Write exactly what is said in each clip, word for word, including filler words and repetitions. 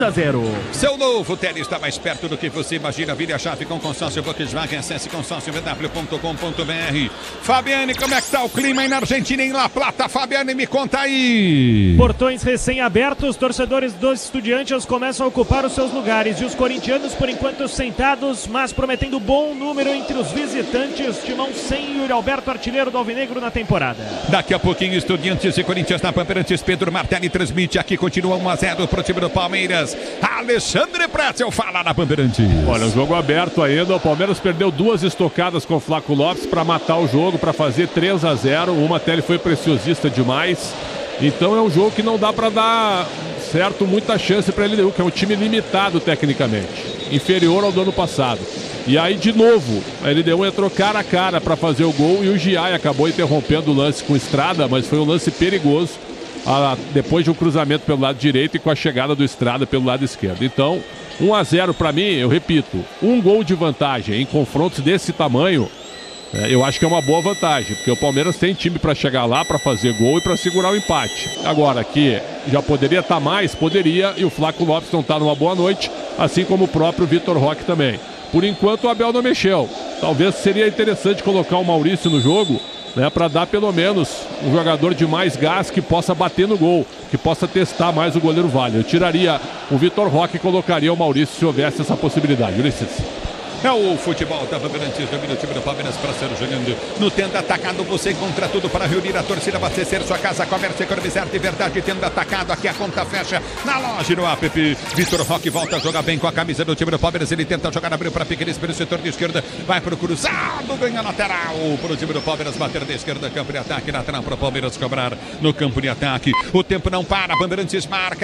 a zero. Seu novo tênis está mais perto do que você imagina. Vire a chave com consórcio Volkswagen. Acesse consórcio v w ponto com ponto b r. Fabiane, como é que tá o clima aí na Argentina, em La Plata? Fabiane, me conta aí. Portões recém-abertos, torcedores dos Estudiantes começam a ocupar os seus lugares. E os corintianos, por enquanto, sentados, mas prometendo bom número entre os visitantes. Timão sem Yuri Alberto, artilheiro do Alvinegro na temporada. Daqui a pouquinho, Estudiantes e Corinthians na Bandeirantes. Pedro Martelli transmite aqui, continua um a zero pro time do Palmeiras. Alexandre Pretzel fala na Bandeirantes. Olha, o jogo aberto ainda. O Palmeiras perdeu duas estocadas com o Flaco Lopes para matar o jogo, para fazer três a zero. Uma até ele foi preciosista demais. Então é um jogo que não dá para dar certo muita chance para ele, que é um time limitado tecnicamente, inferior ao do ano passado. E aí, de novo, a L D U entrou cara a cara para fazer o gol e o Giai acabou interrompendo o lance com Estrada, mas foi um lance perigoso. Ah, depois de um cruzamento pelo lado direito e com a chegada do Estrada pelo lado esquerdo. Então, um a zero para mim, eu repito, um gol de vantagem em confrontos desse tamanho, é, eu acho que é uma boa vantagem, porque o Palmeiras tem time para chegar lá, para fazer gol e para segurar o empate. Agora, que já poderia estar mais, poderia, e o Flaco Lopes não está numa boa noite, assim como o próprio Vitor Roque também. Por enquanto, o Abel não mexeu. Talvez seria interessante colocar o Maurício no jogo, né, para dar pelo menos um jogador de mais gás que possa bater no gol, que possa testar mais o goleiro Vale. Eu tiraria o Vitor Roque e colocaria o Maurício se houvesse essa possibilidade. Ulisses. É o futebol da Bandeirantes, domina o time do Palmeiras para ser jogando. No Tenda Atacado você encontra tudo para reunir a torcida, abastecer sua casa, comércio, economizar de verdade. Tenda Atacado, aqui a conta fecha na loja no app. Vitor Roque volta a jogar bem com a camisa do time do Palmeiras. Ele tenta jogar, abriu para Piqueires pelo setor de esquerda. Vai para o cruzado, ganha lateral para o time do Palmeiras. Bater da esquerda, campo de ataque, lateral para o Palmeiras cobrar no campo de ataque. O tempo não para, Bandeirantes marca.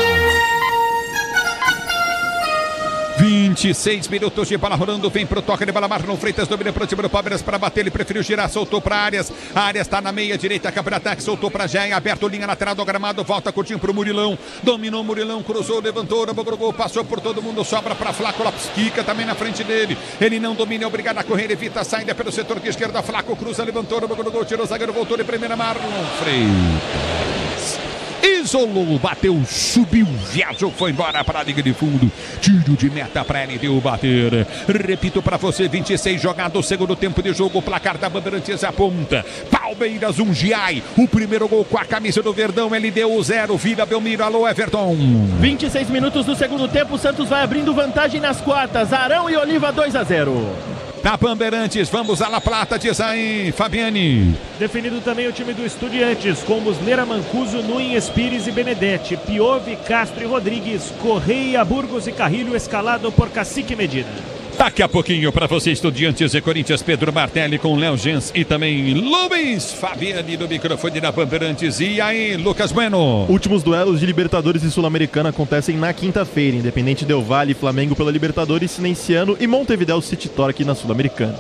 vinte e seis minutos de bola rolando, vem pro toque de bola, Marlon Freitas domina pro time do Palmeiras para bater, ele preferiu girar, soltou para Arias, Arias está na meia direita, campo de ataque, soltou para Jair, aberto, linha lateral do gramado, volta curtinho pro Murilão, dominou Murilão, cruzou, levantou, no gol, passou por todo mundo, sobra para Flaco Lopes, Kika também na frente dele, ele não domina, é obrigado a correr, evita a saída pelo setor de esquerda, Flaco cruza, levantou, no gol, tirou o zagueiro, voltou de primeira, Marlon Freitas. Isolou, bateu, subiu, viajou, foi embora para a linha de fundo. Tiro de meta para L D U bater. Repito para você, vinte e seis jogados, segundo tempo de jogo, o placar da Bandeirantes aponta. Palmeiras um, Giai, o primeiro gol com a camisa do Verdão, L D U zero, Vila Belmiro, alô Everton. vinte e seis minutos do segundo tempo, o Santos vai abrindo vantagem nas quartas, Arão e Oliva dois a zero. Na Bandeirantes, vamos a La Plata, diz aí, Fabiane. Definido também o time do Estudiantes, com Muslera, Mancuso, Nunes, Pires e Benedetti, Piove, Castro e Rodrigues, Correia, Burgos e Carrilho, escalado por Cacique Medina. Daqui a pouquinho para você, Estudiantes e Corinthians, Pedro Martelli com Léo Gens e também Luiz Fabiane do microfone da Bandeirantes. E aí, Lucas Bueno? Últimos duelos de Libertadores e Sul-Americana acontecem na quinta-feira. Independente Del Valle e Flamengo pela Libertadores nesse ano e Montevideo City Torque na Sul-Americana.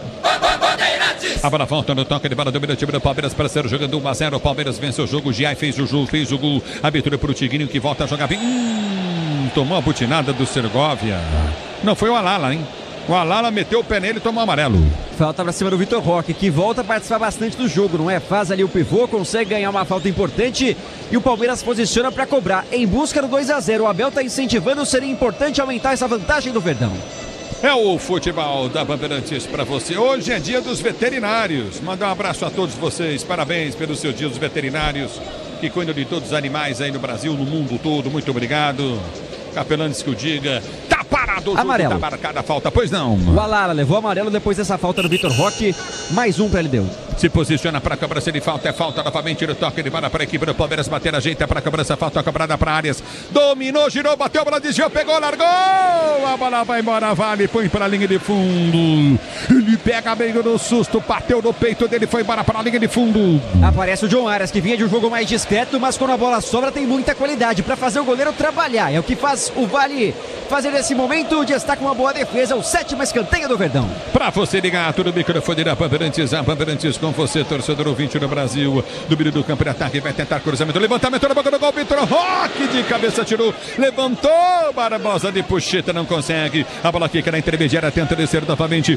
A bola volta no toque de bola, domina o time do Palmeiras para ser jogando um a zero. O Palmeiras vence o jogo, o Giai fez o jogo, fez o gol. Abertura para o Tigrinho que volta a jogar bem. Hum, tomou a butinada do Segovia. Não, foi o Alala, hein? O Alala meteu o pé nele e tomou amarelo. Falta pra cima do Vitor Roque, que volta a participar bastante do jogo, não é? Faz ali o pivô, consegue ganhar uma falta importante e o Palmeiras posiciona pra cobrar em busca do dois a zero. O Abel tá incentivando, seria importante aumentar essa vantagem do Verdão. É o futebol da Bandeirantes para você. Hoje é dia dos veterinários. Mandar um abraço a todos vocês. Parabéns pelo seu dia dos veterinários que cuidam de todos os animais aí no Brasil, no mundo todo. Muito obrigado. Capelanes que o diga. Tá parado o jogo, amarelo. Tá marcada a falta, pois não. O Alara levou amarelo depois dessa falta do Vitor Roque. Mais um para ele deu. Se posiciona para a cobrança de falta, é falta novamente no toque de bola para a equipe do Palmeiras bater, ajeita para a cobrança, falta cobrada para Arias, dominou, girou, bateu, bola desviou, pegou, largou, a bola vai embora, Vale, põe para a linha de fundo, ele pega meio no susto, bateu no peito dele, foi embora para a linha de fundo. Aparece o John Arias, que vinha de um jogo mais discreto, mas quando a bola sobra tem muita qualidade para fazer o goleiro trabalhar, é o que faz o Vale fazer nesse momento, destaca uma boa defesa, o sétimo escanteio do Verdão. Para você ligar tudo, o microfone da Bandeirantes, a Bandeirantes com você, torcedor ouvinte do Brasil, do meio do campo de ataque, vai tentar cruzamento, levantamento na boca do gol, Vitor Roque de cabeça tirou, levantou, Barbosa de puxeta, não consegue, a bola fica na intermediária, tenta descer novamente,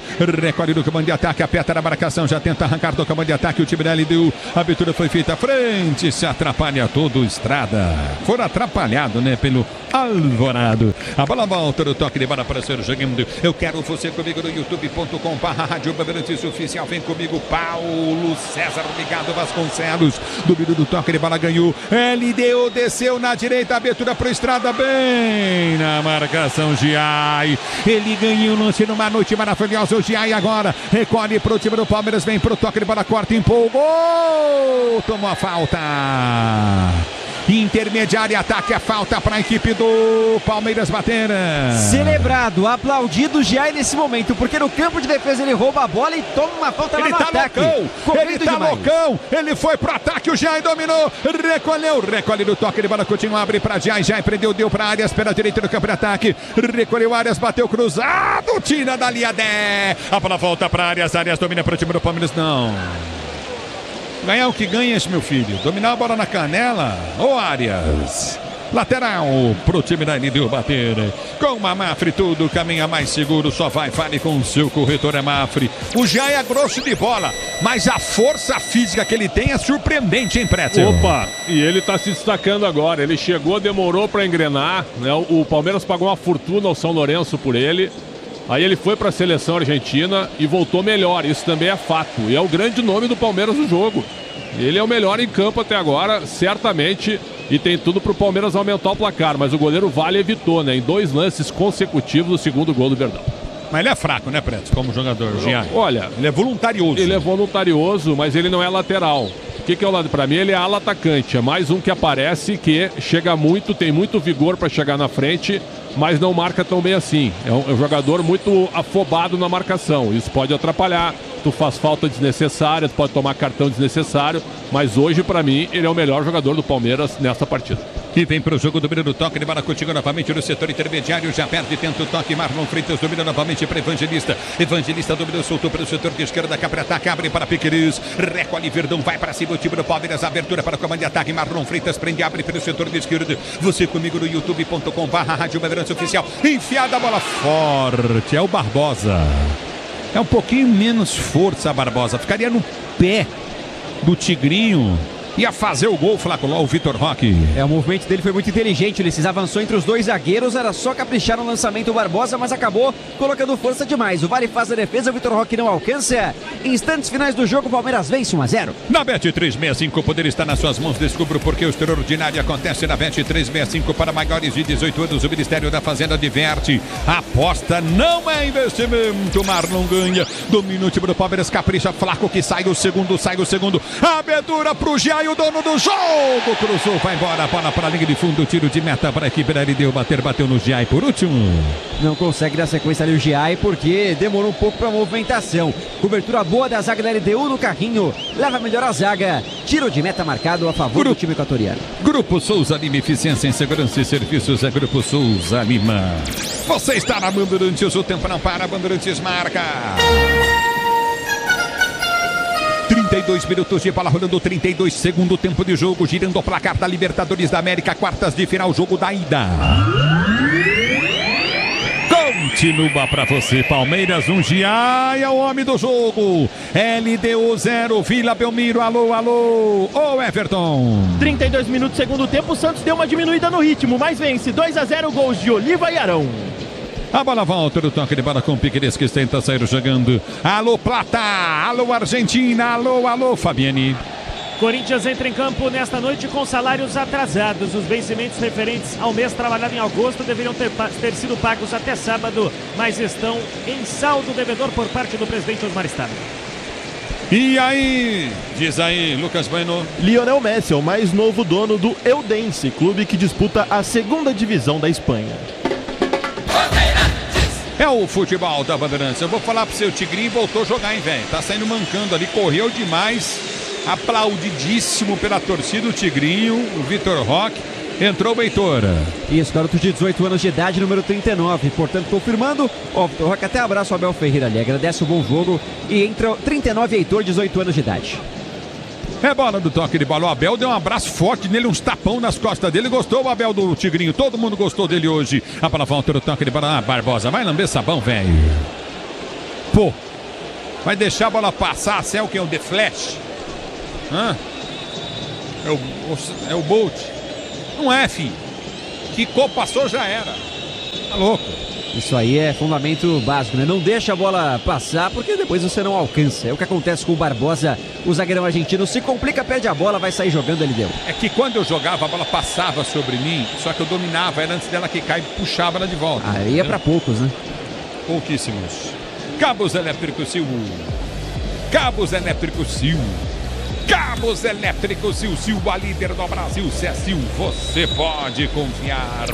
Recolhe do comando de ataque, aperta na marcação, já tenta arrancar do comando de ataque. O time da L D U, a abertura foi feita à frente, se atrapalha todo Estrada. Foram atrapalhado, né, pelo Alvorado. A bola volta no toque de bola para ser jogando. Eu quero você comigo no youtube ponto com barra Rádio Bandeirantes Oficial. Vem comigo, Paulo César Ligado Vasconcelos. Domínio do toque de bola, ganhou. L D U desceu na direita, abertura para o Estrada, bem na marcação, Giai. Ele ganhou o lance numa noite maravilhosa. O Giai agora recolhe para o time do Palmeiras, vem para o toque de bola, corta, empolgou, tomou a falta. Intermediária, ataque, a falta para a equipe do Palmeiras bater. Celebrado, aplaudido o Giai nesse momento, porque no campo de defesa ele rouba a bola e toma uma falta lá ele no tá ataque. Loucão, ele tá demais. loucão, ele foi pro ataque, o Giai dominou, recolheu, recolhe do toque de bola, continua, abre para Giai, Giai prendeu, deu para Arias, pela direita do campo de ataque, recolheu Arias, bateu cruzado, tira dali a dez, a bola volta para Arias, Arias domina para o time do Palmeiras, não. Ganhar o que ganha esse meu filho. Dominar a bola na canela. Ô Arias. Lateral pro time da L D U bater. Com a Mafre tudo caminha mais seguro. Só vai, fale com o seu corretor é Mafre. O Giai é grosso de bola, mas a força física que ele tem é surpreendente, hein, Pretzel? Opa, e ele tá se destacando agora. Ele chegou, demorou para engrenar, né? O Palmeiras pagou uma fortuna ao São Lourenço por ele. Aí ele foi para a seleção argentina e voltou melhor, isso também é fato. E é o grande nome do Palmeiras no jogo. Ele é o melhor em campo até agora, certamente, e tem tudo para o Palmeiras aumentar o placar. Mas o goleiro Vale evitou, né? Em dois lances consecutivos, o segundo gol do Verdão. Mas ele é fraco, né, Preto, como jogador, Giai? Olha, ele é voluntarioso. Ele é voluntarioso, mas ele não é lateral. O que, que é o lado? Para mim, ele é ala atacante. É mais um que aparece, que chega muito, tem muito vigor para chegar na frente, mas não marca tão bem assim. É um, é um jogador muito afobado na marcação. Isso pode atrapalhar. Tu faz falta desnecessária, tu pode tomar cartão desnecessário, mas hoje, para mim, ele é o melhor jogador do Palmeiras nesta partida. E vem para o jogo, domina do toque, de bola contigo novamente no setor intermediário, já perde, tenta o toque, Marlon Freitas domina novamente para Evangelista, Evangelista dominou, soltou para o setor de esquerda, cá para ataque, abre para Piqueires, recolhe Verdão, vai para cima o time do Palmeiras, abertura para o comando de ataque, Marlon Freitas prende, abre para o setor de esquerda, você comigo no youtube ponto com barra Rádio Bandeirantes Oficial, enfiada a bola forte, é o Barbosa. É um pouquinho menos força a Barbosa, ficaria no pé do Tigrinho. Ia fazer o gol, Flaco, lá o Vitor Roque. É, o movimento dele foi muito inteligente, ele se avançou entre os dois zagueiros, era só caprichar no lançamento o Barbosa, mas acabou colocando força demais. O Vale faz a defesa, o Vitor Roque não alcança. Instantes finais do jogo, o Palmeiras vence um a zero. Na Bet trezentos e sessenta e cinco, o poder está nas suas mãos. Descubra porque o extraordinário acontece na Bet trezentos e sessenta e cinco para maiores de dezoito anos. O Ministério da Fazenda diverte. Aposta não é investimento. Marlon ganha. Domina o time do Palmeiras, capricha, Flaco que sai o segundo, sai o segundo. Abertura pro Giai, o dono do jogo. Cruzou, vai embora. Bola para a linha de fundo. Tiro de meta para a equipe da L D U bater. Bateu no Giai por último. Não consegue dar sequência ali o Giai porque demorou um pouco para a movimentação. Cobertura boa da zaga da L D U no carrinho. Leva melhor a zaga. Tiro de meta marcado a favor Grupo, do time equatoriano. Grupo Souza Lima, eficiência em segurança e serviços. É Grupo Souza Lima. Você está na Bandeirantes, o tempo não para. Bandeirantes marca. trinta e dois minutos de bola rolando, trinta e dois, segundo tempo de jogo, girando o placar da Libertadores da América, quartas de final, jogo da ida. Continua pra você, Palmeiras um, Giai é o homem do jogo. L D U zero, Vila Belmiro, alô, alô, ô Everton. trinta e dois minutos, segundo tempo, o Santos deu uma diminuída no ritmo, mas vence dois a zero, gols de Oliva e Arão. A bola volta do toque de bola com o Piqueires que tenta sair jogando. Alô, Plata, alô, Argentina, alô, alô, Fabiani. Corinthians entra em campo nesta noite com salários atrasados. Os vencimentos referentes ao mês trabalhado em agosto deveriam ter, ter sido pagos até sábado, mas estão em saldo devedor por parte do presidente Osmar Stadler. E aí, diz aí, Lucas Bueno. Lionel Messi é o mais novo dono do Eudense, clube que disputa a segunda divisão da Espanha. É o futebol da Bandeirantes. Eu vou falar pro seu Tigrinho, voltou a jogar, hein, velho. Tá saindo mancando ali, correu demais. Aplaudidíssimo pela torcida o Tigrinho, o Vitor Roque. Entrou o Heitor. Isso, garoto de dezoito anos de idade, número trinta e nove. Portanto, confirmando, ó, Vitor Roque até abraça o Abel Ferreira ali. Agradece o bom jogo. E entra trinta e nove, Heitor, dezoito anos de idade. É bola do toque de bola. O Abel deu um abraço forte nele, uns tapão nas costas dele. Gostou o Abel do Tigrinho. Todo mundo gostou dele hoje. A bola volta do toque de bola. Ah, Barbosa, vai lamber sabão, velho. Pô, Vai deixar a bola passar, se é o que? O The Flash? Hã? É o, é o Bolt? Não é, filho. Quicou, passou, já era. Tá louco. Isso aí é fundamento básico, né? Não deixa a bola passar, porque depois você não alcança. É o que acontece com o Barbosa, o zagueirão argentino. Se complica, perde a bola, vai sair jogando, ele deu. É que quando eu jogava, a bola passava sobre mim, só que eu dominava ela antes dela quicar e puxava ela de volta. Aí é pra poucos, né? Pouquíssimos. Cabos Elétricos Sil. Cabos Elétricos Sil. Cabos Elétricos Sil. Sil, a líder do Brasil. Se é Sil, você pode confiar.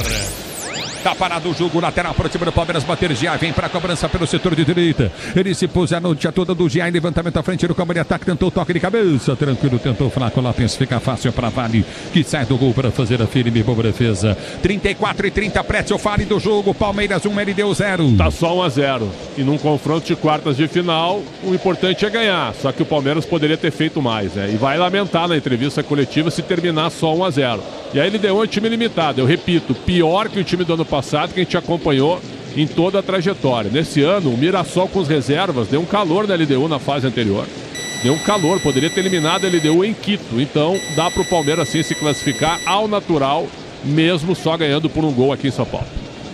Tá parado o jogo, lateral para o time do Palmeiras, bater Gia, vem para a cobrança pelo setor de direita. Ele se pôs a noite toda do Gia, levantamento à frente do campo de ataque, tentou toque de cabeça, tranquilo, tentou fraco, Lopes, fica fácil para Vale, que sai do gol para fazer a firme boa defesa. trinta e quatro e trinta, Prédio Fale do jogo, Palmeiras um, L D U zero. Tá só um a zero. E num confronto de quartas de final, o importante é ganhar, só que o Palmeiras poderia ter feito mais, né? E vai lamentar na entrevista coletiva se terminar só um a zero. E aí ele deu um time limitado, eu repito, pior que o time do ano passado que a gente acompanhou em toda a trajetória. Nesse ano, o Mirassol com as reservas deu um calor na L D U na fase anterior. Deu um calor, poderia ter eliminado a L D U em Quito. Então dá para o Palmeiras assim se classificar ao natural, mesmo só ganhando por um gol aqui em São Paulo.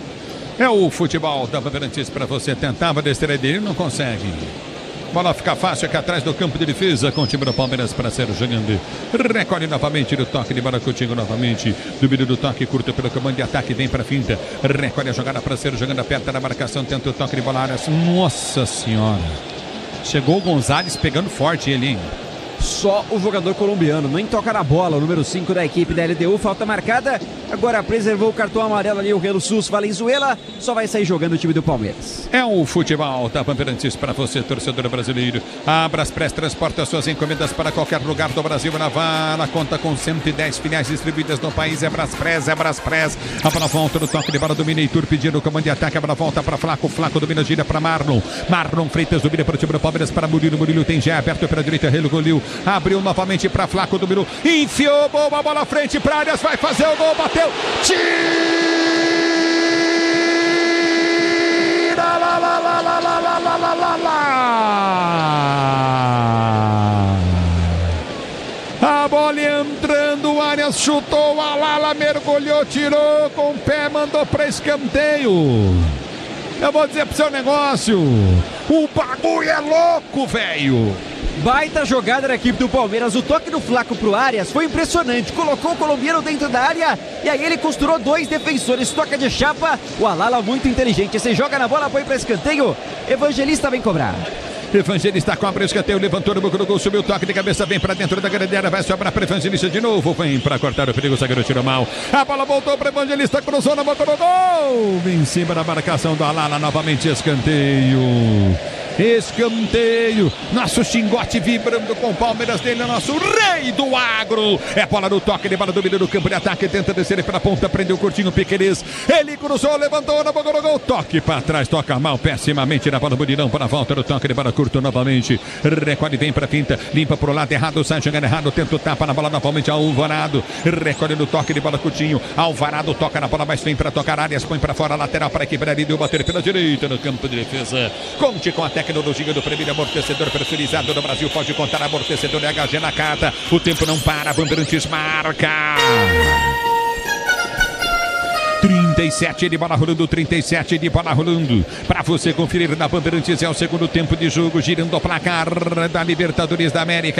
É o futebol da Bandeirantes para você, tentava descer dele, não consegue. Bola fica fácil aqui atrás do campo de defesa com o time do Palmeiras para ser jogando. Recolhe novamente do toque de bola contigo novamente. Domínio do toque curto pelo comando de ataque, vem para a finta. Recolhe a jogada para ser jogando, aperta na marcação, tenta o toque de bola. Nossa senhora. Chegou o Gonzalez pegando forte ele, hein? Só o jogador colombiano, nem toca na bola, o número cinco da equipe da L D U, falta marcada, agora preservou o cartão amarelo ali, o Relo Sus Valenzuela, só vai sair jogando o time do Palmeiras. É o futebol da Bandeirantes para você, torcedor brasileiro. A Braspress transporta suas encomendas para qualquer lugar do Brasil. Na Vala, conta com cento e dez filiais distribuídas no país, é Braspress, é Braspress. A bola volta no toque de bola do Mineitur, pedindo o comando de ataque, a bola volta para Flaco, Flaco domina, gira para Marlon, Marlon Freitas domina para o time do Palmeiras, para Murilo, Murilo tem já aberto pela direita, Relo Golil. Abriu novamente para Flaco do Miru. Enfiou, boa bola à frente para Arias. Vai fazer o gol, bateu. Tira! Lá, lá, lá, lá, lá, lá, lá, lá, lá, lá. A bola entrando, Arias chutou, a Lala mergulhou, tirou com o pé, mandou para escanteio. Eu vou dizer pro seu negócio, o bagulho é louco, velho. Baita jogada da equipe do Palmeiras, o toque do Flaco pro Arias foi impressionante, colocou o colombiano dentro da área e aí ele costurou dois defensores, toca de chapa, o Alala muito inteligente, você joga na bola, põe para escanteio, Evangelista vem cobrar. Evangelista cobra o escanteio, levantou no boca do gol, subiu o toque de cabeça, vem pra dentro da grande área, vai sobrar para Evangelista de novo, vem pra cortar o perigo, o zagueiro tirou mal, a bola voltou para Evangelista, cruzou na boca do gol, em cima da marcação do Alala, novamente escanteio. Escanteio, nosso xingote vibrando com o Palmeiras dele, nosso rei do agro. É bola no toque de bola, domínio do campo de ataque, tenta descer pela ponta, prendeu o curtinho Piqueires. Ele cruzou, levantou na boca do gol, toque para trás, toca mal, pessimamente na bola, Murilão para a volta do toque de bola curto novamente. Recolhe, vem para a finta, limpa pro lado errado, sai jogando errado, tenta o tapa na bola novamente, Alvarado. Recolhe no toque de bola curtinho, Alvarado toca na bola, mas vem para tocar Arias, põe para fora, lateral para quebrar e deu bater pela direita no campo de defesa. Conte com a tecnologia do primeiro amortecedor preferizado do Brasil. Pode contar amortecedor e H G na carta. O tempo não para. Bandeirantes marca. trinta e sete de bola rolando, trinta e sete de bola rolando. Para você conferir na Bandeirantes é o segundo tempo de jogo, girando o placar da Libertadores da América.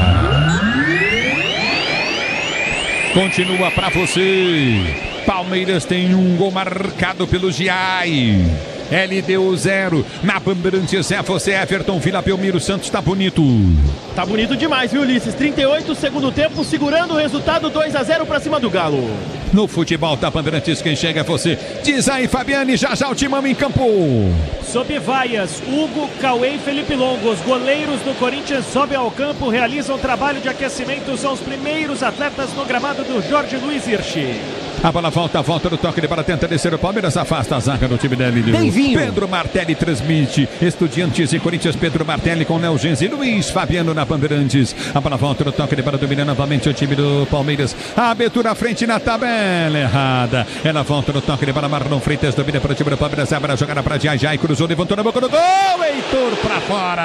Continua para você. Palmeiras tem um gol marcado pelo Giai. L D U zero, na Bandeirantes é você, Everton, Vila Belmiro, Santos, tá bonito. Tá bonito demais, viu, Ulisses? trinta e oito, segundo tempo, segurando o resultado, dois a zero pra cima do Galo. No futebol da Bandeirantes, quem chega é você. Diz aí, Fabiane, já já o timão em campo. Sob vaias, Hugo, Cauê e Felipe Longo, os goleiros do Corinthians sobem ao campo, realizam trabalho de aquecimento, são os primeiros atletas no gramado do Jorge Luiz Hirsch. A bola volta, volta no toque de bola, tenta descer o Palmeiras, afasta a zaga do time da L D U. Deivinho. Pedro Martelli transmite. Estudiantes e Corinthians, Pedro Martelli com Léo Gens e Luiz Fabiano na Bandeirantes. A bola volta no toque de bola, domina novamente o time do Palmeiras. A abertura à frente na tabela errada. Ela volta no toque de bola, Marlon Freitas domina para o time do Palmeiras. Abre a jogada para Jai, Jai cruzou, levantou na boca do gol. Heitor para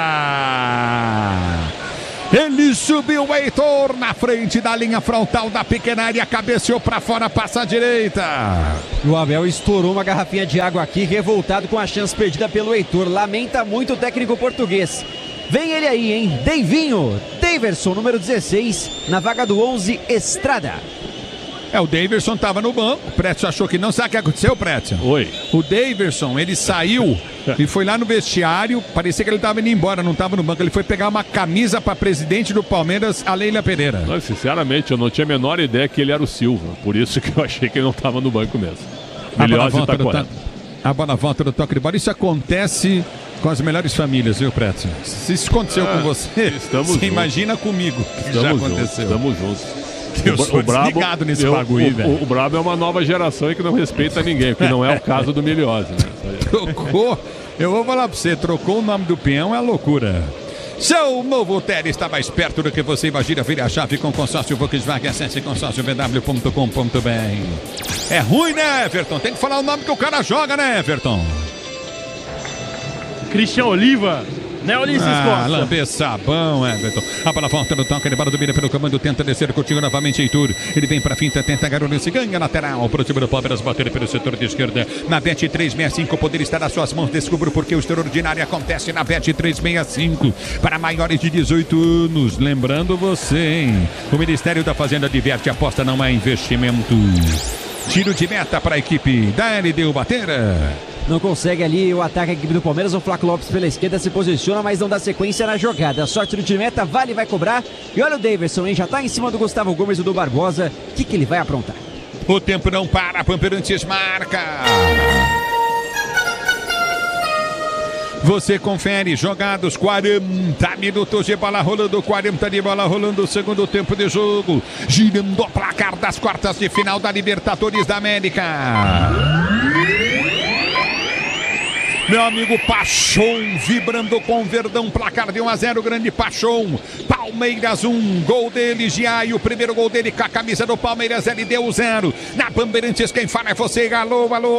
fora. Ele subiu, o Heitor na frente da linha frontal da pequena área, cabeceou para fora, passa à direita. O Abel estourou uma garrafinha de água aqui, revoltado com a chance perdida pelo Heitor. Lamenta muito o técnico português. Vem ele aí, hein? Deivinho, Daverson, número dezesseis, na vaga do onze, Estrada. É, o Daverson estava no banco, o Prétio achou que não. Sabe o que aconteceu, Prétio? Oi. O Daverson, ele saiu e foi lá no vestiário, parecia que ele estava indo embora, não estava no banco. Ele foi pegar uma camisa para presidente do Palmeiras, a Leila Pereira. Não, sinceramente, eu não tinha a menor ideia que ele era o Silva, por isso que eu achei que ele não estava no banco mesmo. Melhor tá correto. A bola volta do toque de bola, isso acontece com as melhores famílias, viu, Prétio? Se isso aconteceu ah, com você, estamos você juntos. Imagina comigo que estamos já aconteceu. Juntos, estamos juntos. Eu sou o brabo, desligado nesse eu, bagulho, o, velho. O, o brabo é uma nova geração e que não respeita ninguém, que não é o caso do Miliose, né? Trocou, eu vou falar pra você, trocou o nome do peão, é loucura. Seu novo T E R está mais perto do que você imagina. Vire a chave com consórcio Volkswagen. Acesse consórcio v w ponto com ponto b r. É ruim, né, Everton? Tem que falar o nome que o cara joga, né, Everton? Cristian Oliva. Neulices ah, Costa. Lamber sabão, Everton. A bola volta no toque, ele bola domina pelo comando, tenta descer contigo novamente, Heitor. Ele vem pra finta, tenta Garolense, ganha lateral pro time do Palmeiras, bater pelo setor de esquerda. Na Bet três sessenta e cinco, o poder está nas suas mãos. Descubra porque o extraordinário acontece na Bet três sessenta e cinco. Para maiores de dezoito anos. Lembrando você, hein? O Ministério da Fazenda diverte, aposta não é investimento. Tiro de meta para a equipe da L D U Batera. Não consegue ali o ataque da equipe do Palmeiras. O Flaco Lopes pela esquerda se posiciona, mas não dá sequência na jogada. Sorte no de meta, Vale vai cobrar. E olha o Daverson, hein? Já tá em cima do Gustavo Gomes e do Barbosa. O que, que ele vai aprontar? O tempo não para, Pamperantes marca. Você confere, jogados quarenta minutos de bola rolando, quarenta de bola rolando, segundo tempo de jogo. Girando o placar das quartas de final da Libertadores da América. Meu amigo Pachon vibrando com o Verdão, placar de um a zero, grande Pachon. Palmeiras um, gol dele, Giai, o primeiro gol dele com a camisa do Palmeiras, ele deu zero. Na Bandeirantes, quem fala é você, alô, alô,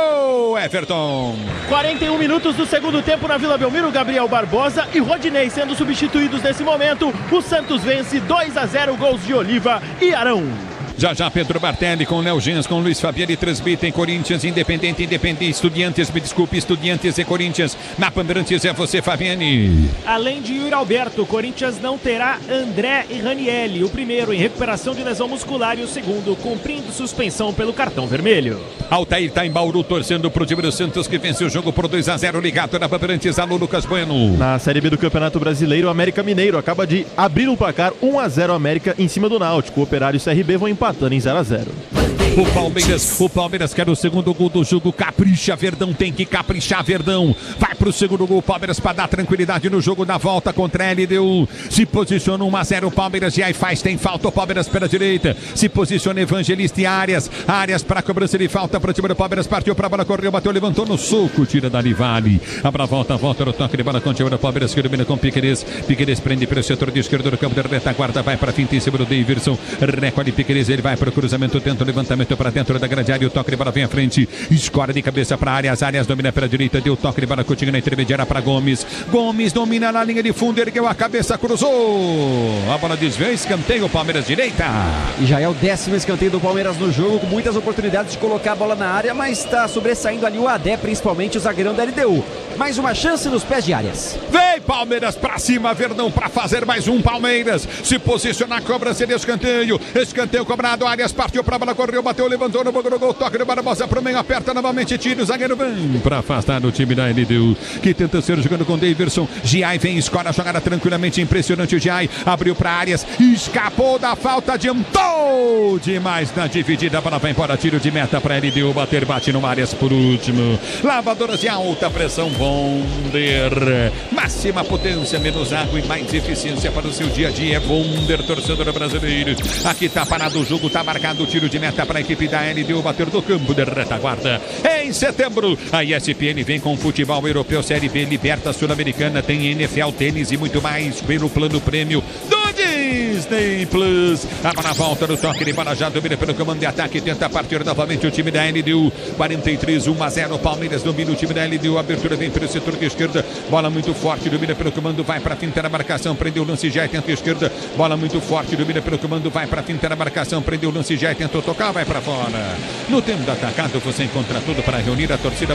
ô, oh, Everton. quarenta e um minutos do segundo tempo na Vila Belmiro, Gabriel Barbosa e Rodinei sendo substituídos nesse momento. O Santos vence dois a zero, gols de Oliva e Arão. Já já Pedro Martelli com Léo Gens, com Luiz Fabiano e transmitem Corinthians, Independente, Independente, Estudiantes, me desculpe, Estudiantes e Corinthians. Na Bandeirantes é você, Fabiani. Além de Yuri Alberto, o Corinthians não terá André e Ranielli. O primeiro em recuperação de lesão muscular e o segundo cumprindo suspensão pelo cartão vermelho. Altair tá em Bauru torcendo pro time do Santos que venceu o jogo por dois a zero, ligado na Bandeirantes. Alô, Lucas Bueno. Na Série B do Campeonato Brasileiro, o América Mineiro acaba de abrir o placar um a zero América em cima do Náutico. O Operário e o C R B vão empatar em zero a zero. O Palmeiras, o Palmeiras quer o segundo gol do jogo, capricha, Verdão, tem que caprichar, Verdão. Vai pro segundo gol, Palmeiras, para dar tranquilidade no jogo da volta contra a L D U. Se posiciona um a zero, o Palmeiras, e aí faz, tem falta, o Palmeiras pela direita. Se posiciona Evangelista e Arias. Arias para cobrança de falta para o time do Palmeiras, partiu para a bola, correu, bateu, levantou no soco, tira da Vale. Abra a volta, volta no toque de bola com o time do Palmeiras, que domina com Piquerez. Piquerez prende pelo setor de esquerdo do campo de retaguarda, vai para a finta em cima do Daverson. Recolhe Piquerez, ele vai para o cruzamento, tenta o levantamento para dentro da grande área, o toque de bola vem à frente, escora de cabeça para áreas, áreas domina pela direita, deu toque de bola contigo na intermediária para Gomes, Gomes domina na linha de fundo, ergueu a cabeça, cruzou, a bola desviou, escanteio, Palmeiras direita. E já é o décimo escanteio do Palmeiras no jogo, com muitas oportunidades de colocar a bola na área, mas está sobressaindo ali o Adé, principalmente o zagueirão da L D U. Mais uma chance nos pés de Arias. Vem Palmeiras pra cima, Verdão para fazer mais um, Palmeiras se posicionar, cobrança de escanteio, escanteio cobrado, Arias partiu pra bola, correu, bateu, levantou no boca do gol, toque de Barbosa pro meio, aperta novamente, tira o zagueiro, vem pra afastar o time da L D U, que tenta ser jogando com Daverson. Giai vem, escora a jogada tranquilamente, impressionante o Giai, abriu pra Arias, escapou da falta, adiantou demais na dividida, a bola vai embora, tiro de meta pra L D U, bater, bate no Arias por último. Lavadoras de alta pressão, Wonder, máxima potência, menos água e mais eficiência para o seu dia a dia, é Wonder, torcedor brasileiro. Aqui tá parado o jogo, tá marcado o tiro de meta para para a equipe da L D U bater do campo de retaguarda. Em setembro, a E S P N vem com futebol europeu, Série B, Liberta Sul-Americana, tem N F L, tênis e muito mais pelo plano prêmio do Disney Plus. A bola volta no toque de bola, já domina pelo comando de ataque, tenta partir novamente o time da L D U. quarenta e três, um a zero, Palmeiras domina o time da L D U, abertura vem pelo setor de esquerda, bola muito forte, domina pelo comando, vai para a finta da marcação, prendeu o lance já e tenta a esquerda, bola muito forte, domina pelo comando, vai para a finta da marcação, prendeu o lance já e tentou tocar, vai para fora. No tempo do atacado você encontra tudo para reunir a torcida